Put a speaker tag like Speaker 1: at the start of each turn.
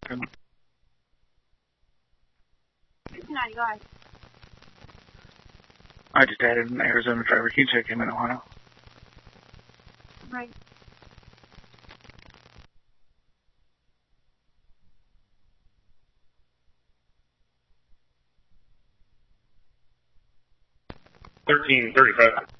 Speaker 1: Night, guys.
Speaker 2: I just added an Arizona driver. Can you check him in Ohio?
Speaker 1: Right.
Speaker 3: $13.35.